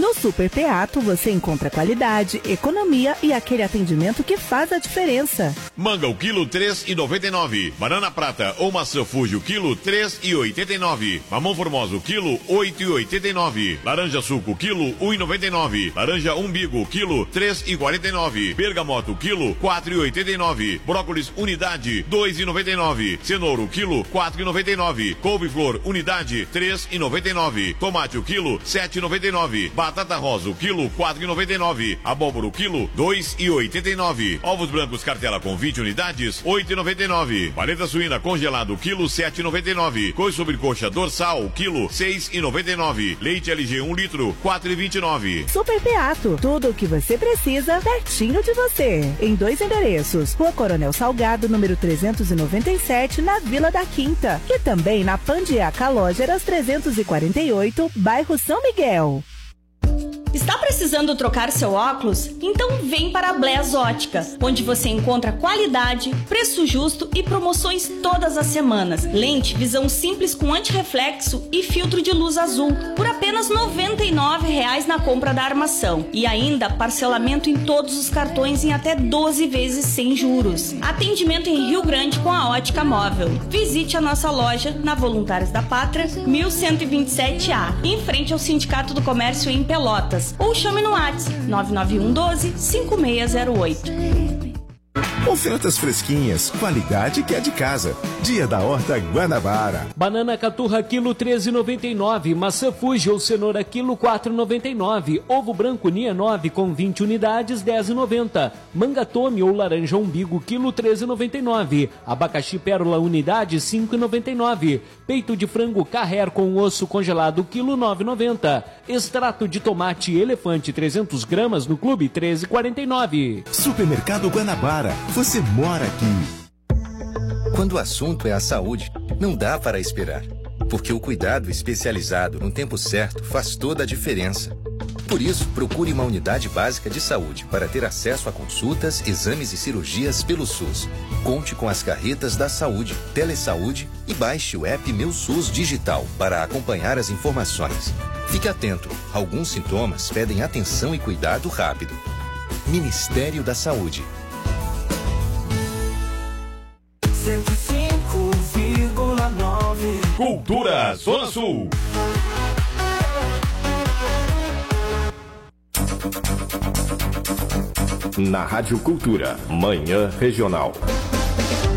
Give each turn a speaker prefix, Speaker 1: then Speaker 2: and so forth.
Speaker 1: No Super Peato você encontra qualidade, economia e aquele atendimento que faz a diferença.
Speaker 2: Manga o quilo 3,99. Banana prata ou maçã Fuji o quilo 3,89. Mamão formoso quilo 8,89. Laranja suco quilo 1,99. Laranja umbigo quilo 3,49. Bergamota quilo 4,89. Brócolis unidade 2,99. Cenoura quilo 4,99. Couve-flor unidade 3,99. Tomate o quilo 7,99. Batata rosa o quilo 4,99. Abóbora o quilo 2,89. Ovos brancos cartela com 20 unidades 8,99. Paleta suína congelado quilo 7,99. Coisa sobrecoxa dorsal quilo 6,99. Leite LG 1 litro 4,29.
Speaker 1: Super Peato, tudo o que você precisa pertinho de você. Em 2 endereços: Rua Coronel Salgado, número 397, na Vila da Quinta, e também na Pandiaca Lógeras 348, bairro São Miguel.
Speaker 3: Está precisando trocar seu óculos? Então vem para a Blés Ótica, onde você encontra qualidade, preço justo e promoções todas as semanas. Lente visão simples com antirreflexo e filtro de luz azul por apenas R$ 99,00 na compra da armação. E ainda parcelamento em todos os cartões em até 12 vezes sem juros. Atendimento em Rio Grande com a Ótica Móvel. Visite a nossa loja na Voluntários da Pátria, 1127A, em frente ao Sindicato do Comércio em Pelotas. Ou chame no WhatsApp 991 12 5608.
Speaker 4: Ofertas fresquinhas, qualidade que é de casa. Dia da Horta Guanabara.
Speaker 5: Banana caturra quilo 13,99. Maçã Fuji ou cenoura quilo 4,99. Ovo branco Nia 9 com 20 unidades 10,90. Manga tome ou laranja umbigo quilo 13,99. Abacaxi pérola unidade 5,99. Peito de frango Carrer com osso congelado quilo 9,90. Extrato de tomate elefante 300 gramas no clube 13,49.
Speaker 4: Supermercado Guanabara. Você mora aqui.
Speaker 6: Quando o assunto é a saúde, não dá para esperar. Porque o cuidado especializado no tempo certo faz toda a diferença. Por isso, procure uma unidade básica de saúde para ter acesso a consultas, exames e cirurgias pelo SUS. Conte com as carretas da saúde, Telesaúde e baixe o app Meu SUS Digital para acompanhar as informações. Fique atento, alguns sintomas pedem atenção e cuidado rápido. Ministério da Saúde.
Speaker 2: 105,9 Cultura Zona Sul.
Speaker 4: Na Rádio Cultura, Manhã Regional.